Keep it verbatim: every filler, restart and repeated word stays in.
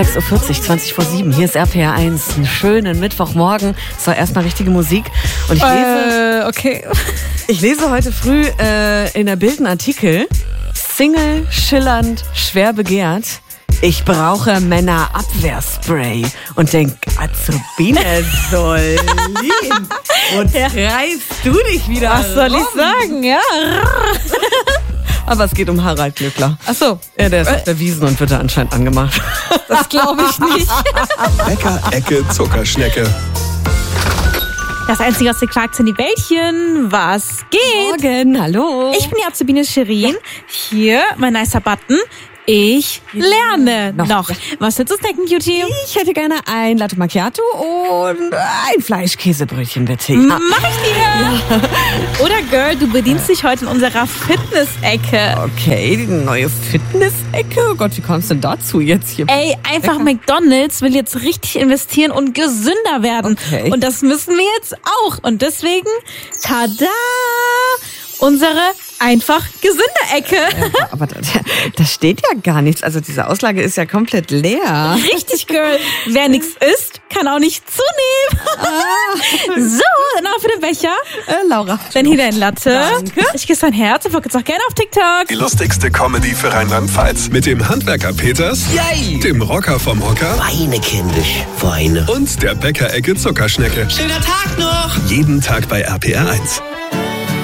sechs Uhr vierzig, zwanzig vor sieben. Hier ist R P R eins. Einen schönen Mittwochmorgen. Es war erstmal richtige Musik. Und ich lese, äh, okay. ich lese heute früh äh, in der Bild einen Artikel. Single, schillernd, schwer begehrt. Ich brauche Männerabwehrspray. Und denk, Azubine Solin. Und Ja. reißt du dich wieder Was soll rum? ich sagen? Ja. Aber es geht um Harald Glückler. Ach so. Ja, der ist auf der Wiesn und wird da anscheinend angemacht. Das glaube ich nicht. Bäcker, Ecke, Zuckerschnecke. Das Einzige, was dir klagt, sind die Bällchen. Was geht? Morgen, hallo. Ich bin die Azubine Shirin. Hier, mein nicer Button. Ich lerne Noch. noch. Was willst du snacken, Cutie? Ich hätte gerne ein Latte Macchiato und ein Fleischkäsebrötchen, bitte. Mach ich dir. Oder Girl, du bedienst dich heute in unserer Fitness-Ecke. Okay, die neue Fitness-Ecke. Oh Gott, wie kommst du denn dazu jetzt hier? Ey, einfach McDonald's will jetzt richtig investieren und gesünder werden. Okay. Und das müssen wir jetzt auch. Und deswegen, tada, unsere einfach gesunde Ecke. Ja, aber da, da steht ja gar nichts. Also diese Auslage ist ja komplett leer. Richtig, Girl. Wer nichts isst, kann auch nicht zunehmen. So, dann noch für den Becher. Äh, Laura. Dann hier dein Latte. Danke. Ich küsse dein Herz und folge uns auch gerne auf TikTok. Die lustigste Comedy für Rheinland-Pfalz. Mit dem Handwerker Peters, Yay! dem Rocker vom Hocker Weine, kindisch, Weine. und der Bäcker-Ecke Zuckerschnecke. Schöner Tag noch! Jeden Tag bei R P R eins.